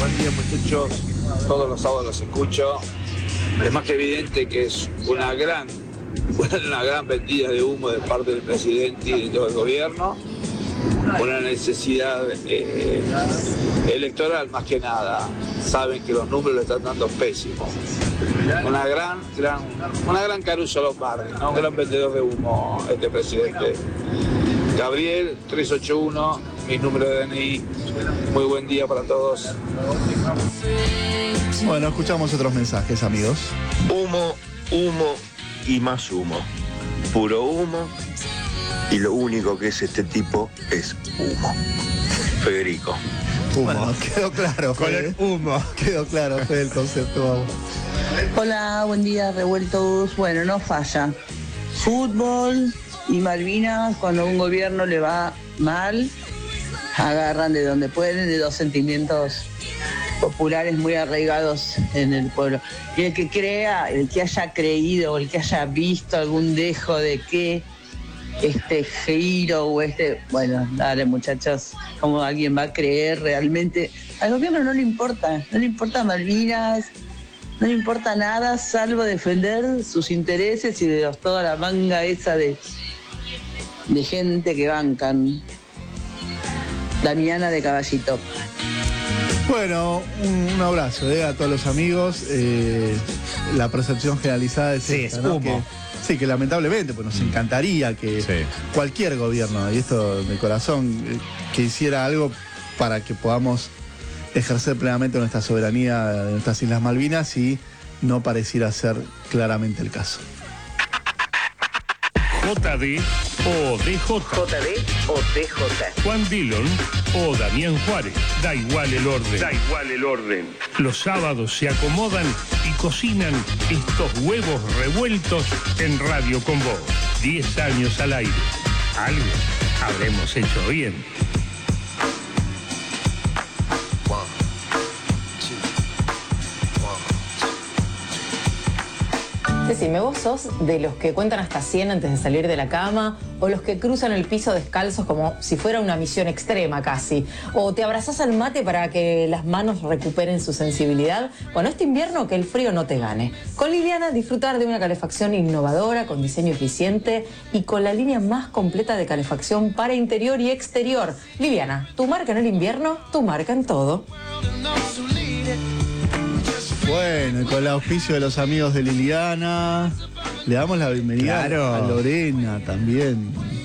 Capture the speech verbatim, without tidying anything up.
Buen día, muchachos. Todos los sábados los escucho. Es más que evidente que es una gran, una gran vendida de humo de parte del presidente y de todo el gobierno. Una necesidad eh, electoral más que nada. Saben que los números le están dando pésimos. Una gran, gran, una gran Caruso Lombardi, ¿no? Un gran vendedor de humo este presidente. Gabriel, tres ocho uno, mi número de D N I. Muy buen día para todos. Bueno, escuchamos otros mensajes, amigos. Humo, humo y más humo. Puro humo. Y lo único que es este tipo es humo. Federico. Humo. Bueno, quedó claro, Con Fede. el humo. Quedó claro, Fede, el concepto, vamos. Hola, buen día, revueltos. Bueno, no falla. Fútbol y Malvinas, cuando a un gobierno le va mal, agarran de donde pueden, de dos sentimientos populares muy arraigados en el pueblo. Y el que crea, el que haya creído o el que haya visto algún dejo de que este giro o este, bueno, dale muchachos, como alguien va a creer realmente. Al gobierno no le importa, no le importa Malvinas, no le importa nada salvo defender sus intereses y de los, toda la manga esa de, de gente que bancan. Damiana de Caballito. Bueno, un, un abrazo eh, a todos los amigos. Eh, la percepción generalizada es Sí, esta, es ¿no? humo. Que, sí, que lamentablemente pues nos encantaría que Sí. cualquier gobierno, y esto de corazón, eh, que hiciera algo para que podamos ejercer plenamente nuestra soberanía de nuestras Islas Malvinas, y no pareciera ser claramente el caso. J D o D J. J D o D J. Juan Dillon o Damián Juárez. Da igual el orden. Da igual el orden. Los sábados se acomodan y cocinan estos huevos revueltos en Radio con Vos. Diez años al aire. Algo habremos hecho bien. Decime, ¿vos sos de los que cuentan hasta cien antes de salir de la cama? ¿O los que cruzan el piso descalzos como si fuera una misión extrema casi? ¿O te abrazás al mate para que las manos recuperen su sensibilidad? Bueno, este invierno que el frío no te gane. Con Liliana disfrutar de una calefacción innovadora, con diseño eficiente y con la línea más completa de calefacción para interior y exterior. Liliana, tu marca en el invierno, tu marca en todo. Bueno, y con el auspicio de los amigos de Liliana, le damos la bienvenida Claro. a Lorena también.